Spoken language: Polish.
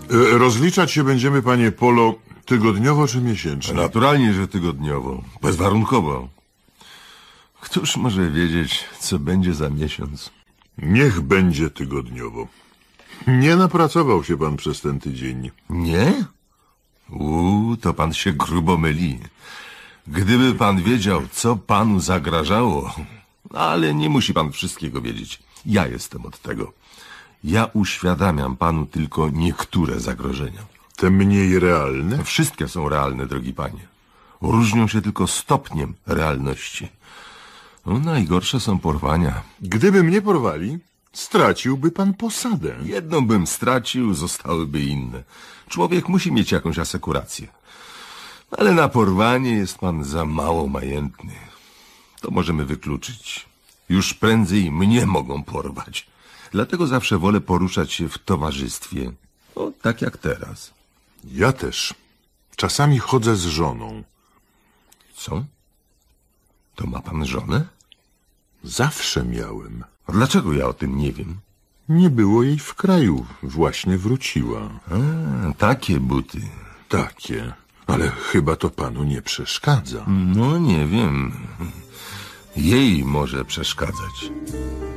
Rozliczać się będziemy, panie Polo, tygodniowo czy miesięcznie? Naturalnie, że tygodniowo. Bezwarunkowo. Któż może wiedzieć, co będzie za miesiąc? Niech będzie tygodniowo. Nie napracował się pan przez ten tydzień. Nie? To pan się grubo myli. Gdyby pan wiedział, co panu zagrażało... Ale nie musi pan wszystkiego wiedzieć. Ja jestem od tego. Ja uświadamiam panu tylko niektóre zagrożenia. Te mniej realne? Wszystkie są realne, drogi panie. Różnią się tylko stopniem realności. Najgorsze są porwania. Gdyby mnie porwali, straciłby pan posadę. Jedną bym stracił, zostałyby inne. Człowiek musi mieć jakąś asekurację. Ale na porwanie jest pan za mało majętny. To możemy wykluczyć. Już prędzej mnie mogą porwać. Dlatego zawsze wolę poruszać się w towarzystwie. Tak jak teraz. Ja też. Czasami chodzę z żoną. Co? To ma pan żonę? Zawsze miałem. A dlaczego ja o tym nie wiem? Nie było jej w kraju. Właśnie wróciła. Takie buty. Takie. Ale chyba to panu nie przeszkadza. No nie wiem. Jej może przeszkadzać.